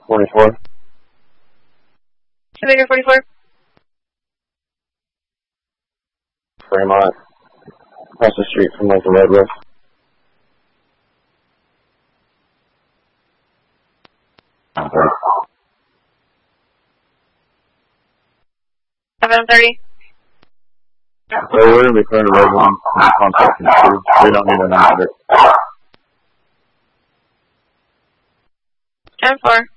44. Commander 44. Fremont. Across the street from Lincoln Road West. Okay. 730. So we're going to be clearing the road one contact and two. We don't need a number. 10-4.